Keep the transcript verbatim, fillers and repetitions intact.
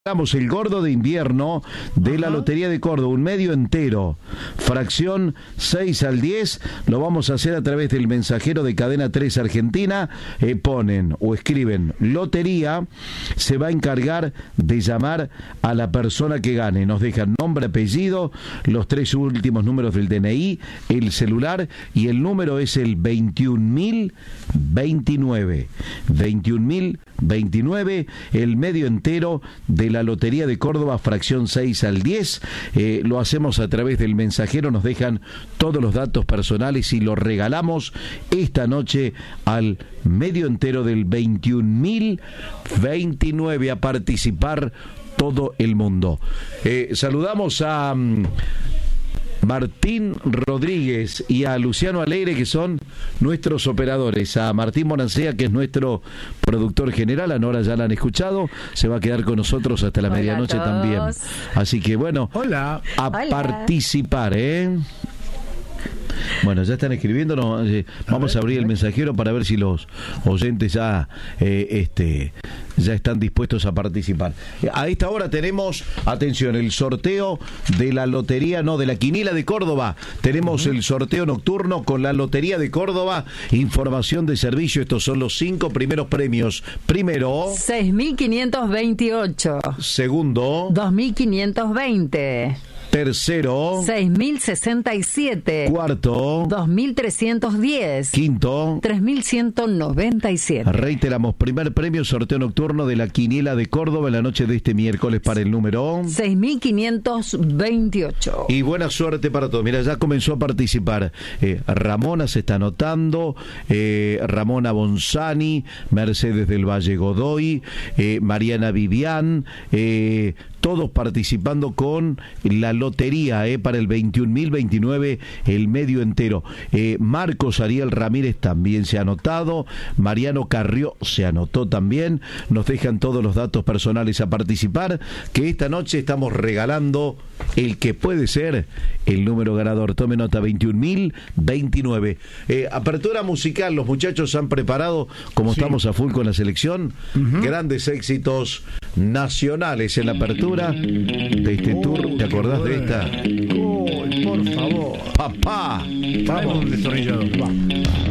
Damos el gordo de invierno de la Lotería de Córdoba, un medio entero, fracción seis al diez, lo vamos a hacer a través del mensajero de Cadena tres Argentina, eh, ponen o escriben Lotería, se va a encargar de llamar a la persona que gane, nos dejan nombre, apellido, los tres últimos números del D N I, el celular y el número es el veintiún mil veintinueve, veintiún mil veintinueve, el medio entero de la Lotería de Córdoba, fracción seis al diez, eh, lo hacemos a través del mensajero, nos dejan todos los datos personales y lo regalamos esta noche al medio entero del veintiún mil veintinueve, a participar todo el mundo. Eh, saludamos a um, Martín Rodríguez y a Luciano Alegre, que son nuestros operadores, a Martín Bonancea, que es nuestro productor general, a Nora ya la han escuchado, se va a quedar con nosotros hasta la Hola medianoche también. Así que bueno, Hola. a Hola. participar, ¿eh? Bueno, ya están escribiendo, no, eh, vamos a, ver, a abrir el mensajero para ver si los oyentes ya eh, este ya están dispuestos a participar. A esta hora tenemos, atención, el sorteo de la lotería, no, de la quiniela de Córdoba. Tenemos uh-huh. el sorteo nocturno con la Lotería de Córdoba, información de servicio. Estos son los cinco primeros premios. Primero, seis mil quinientos veintiocho. Segundo, dos mil quinientos veinte. Tercero, seis mil sesenta y siete. Cuarto, dos mil trescientos diez. Quinto, tres mil ciento noventa y siete. Reiteramos, primer premio, sorteo nocturno de la quiniela de Córdoba en la noche de este miércoles para el número seis mil quinientos veintiocho. Y buena suerte para todos. Mira, ya comenzó a participar. Eh, Ramona se está anotando, eh, Ramona Bonzani, Mercedes del Valle Godoy, eh, Mariana Vivian, eh, todos participando con la lotería eh, para el veintiún mil veintinueve, el medio entero. Eh, Marcos Ariel Ramírez también se ha anotado, Mariano Carrió se anotó también, nos dejan todos los datos personales a participar, que esta noche estamos regalando el que puede ser el número ganador. Tome nota, veintiún mil veintinueve. Eh, apertura musical, los muchachos han preparado, como sí. estamos a full con la selección, uh-huh. grandes éxitos nacionales en la apertura de este oh, tour. ¿Te acordás de esta? Oh, por favor. Papá. Vamos, destornillador. Va.